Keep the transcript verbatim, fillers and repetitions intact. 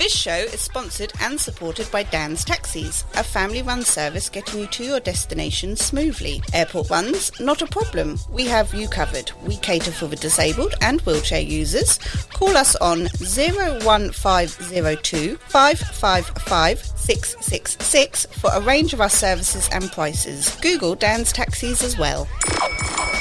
This show is sponsored and supported by Dan's Taxis, a family-run service getting you to your destination smoothly. Airport runs, not a problem. We have you covered. We cater for the disabled and wheelchair users. Call us on zero one five zero two, five five five, six six six for a range of our services and prices. Google Dan's Taxis as well.